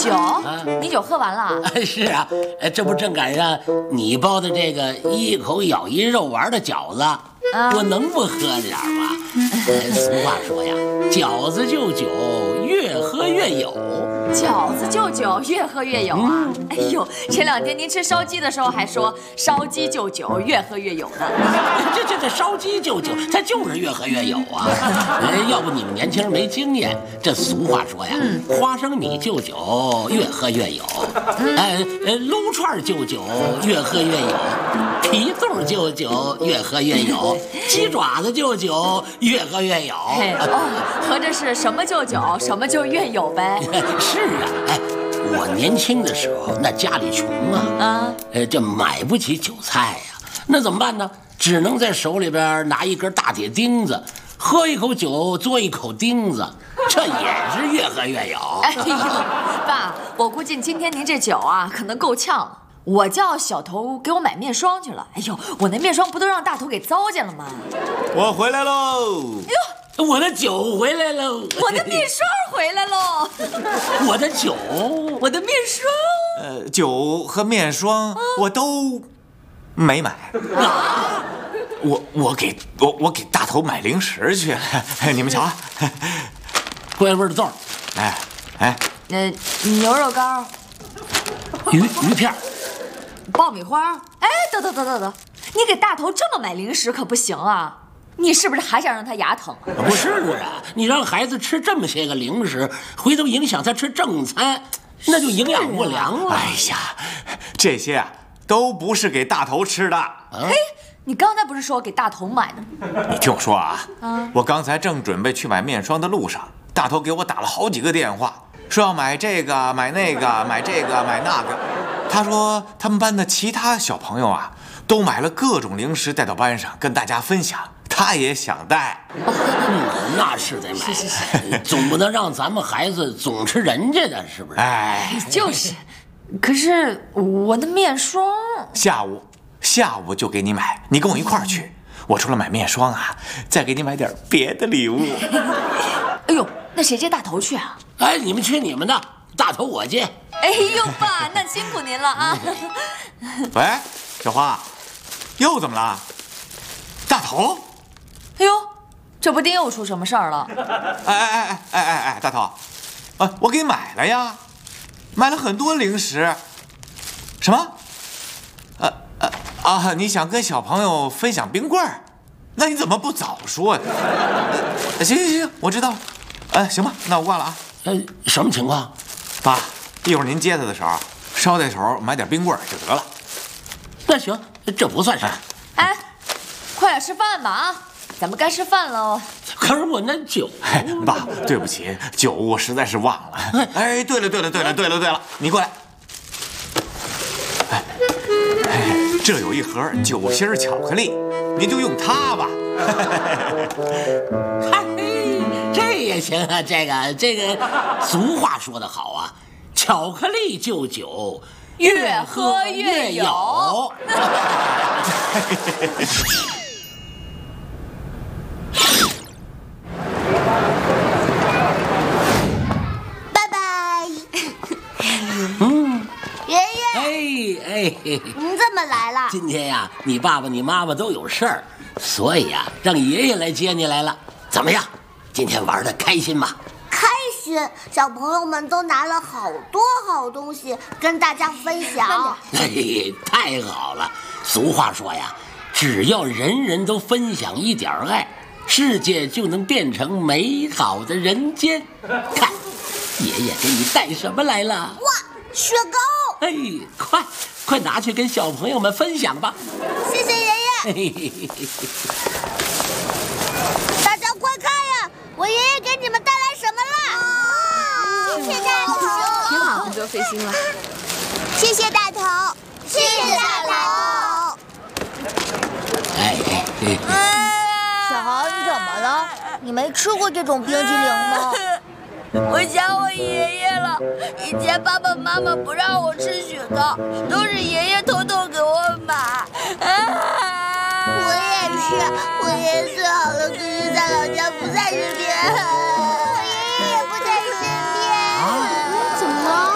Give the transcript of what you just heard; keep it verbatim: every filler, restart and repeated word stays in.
酒？啊，你酒喝完了？ 是啊，这不正赶上你包的这个一口咬一肉丸的饺子，啊、我能不喝点吗？呃、俗话说呀，饺子就酒，越喝越有。 饺子就酒，越喝越有啊！嗯、哎呦，前两天您吃烧鸡的时候还说烧鸡就酒，越喝越有呢。 这这这烧鸡就酒，它就是越喝越有啊！哎，要不你们年轻人没经验，这俗话说呀，嗯、花生米就酒，越喝越有；哎呃，撸串就酒，越喝越有；皮肚就酒，越喝越有；鸡爪子就酒，越喝越有。 哦，合着是什么就酒，什么就越有呗？ 是啊，哎，我年轻的时候那家里穷啊，啊，呃，这买不起韭菜呀、啊，那怎么办呢？只能在手里边拿一根大铁钉子，喝一口酒，嘬一口钉子，这也是越喝越有。 哎呦，爸，我估计今天您这酒啊，可能够呛了。我叫小头给我买面霜去了。哎呦，我那面霜不都让大头给糟践了吗？ 我回来喽！ 哎呦， 我的酒回来了， 我的面霜回来喽， 我的酒， 我的面霜， 呃，酒和面霜、啊、我都没买。啊、我我给我我给大头买零食去了，你们瞧啊， 怪味的豆， 哎哎， 呃，牛肉干， 鱼鱼片， 爆米花。哎，等等等等等，你给大头这么买零食可不行啊！你是不是还想让他牙疼啊？ 不是啊，你让孩子吃这么些个零食，回头影响他吃正餐，那就营养不良了。 哎呀，这些啊都不是给大头吃的。 嘿，你刚才不是说给大头买的？ 你听我说啊，啊我刚才正准备去买面霜的路上，大头给我打了好几个电话，说要买这个买那个买这个买那个。他说他们班的其他小朋友啊都买了各种零食带到班上跟大家分享。他也想带， 嗯，那是得买，是是是，总不能让咱们孩子总吃人家的，是不是？ 哎， 就是。可是我的面霜， 下午下午就给你买，你跟我一块儿去。我除了买面霜啊，再给你买点别的礼物。 哎呦，那谁接大头去啊？ 哎，你们去你们的，大头我接。 哎呦，爸，那辛苦您了啊。 喂，小花，又怎么了？大头？ 哎呦，这不定又出什么事儿了？ 哎哎哎哎哎哎，大头，啊，我给你买了呀，买了很多零食。什么？啊啊啊！你想跟小朋友分享冰棍儿？那你怎么不早说呀？呃、行行行，我知道了。哎，行吧，那我挂了啊。 呃，什么情况？ 爸，一会儿您接他的时候，捎带手买点冰棍儿就得了。 那行，这不算啥。 哎，快点吃饭吧啊！咱们该吃饭喽。 可是我那酒， 哎，爸，对不起，酒我实在是忘了。哎，对了对了对了对了对了，你过来。哎，哎，这有一盒酒心儿巧克力，您就用它吧。 嗨，这也行啊，这个这个，俗话说得好啊，巧克力就酒， 越喝越有。 哎，您怎么来了？ 今天呀，你爸爸、你妈妈都有事儿，所以呀，让爷爷来接你来了。怎么样？今天玩的开心吗？ 开心！小朋友们都拿了好多好东西跟大家分享。 哎，太好了！俗话说呀，只要人人都分享一点爱，世界就能变成美好的人间。看，爷爷给你带什么来了？ 哇，雪糕！ 哎，快！快拿去跟小朋友们分享吧！ 谢谢爷爷。大家快看呀，我爷爷给你们带来什么了？谢谢大头， 挺好，不用费心了。 谢谢大头，谢谢大头。 哎哎哎，小豪，你怎么了？你没吃过这种冰淇淋吗？ 我想我爷爷了。以前爸爸妈妈不让我吃雪糕，都是爷爷偷偷给我买。 啊、我也是，我爷爷最好了，可是在老家不在这边。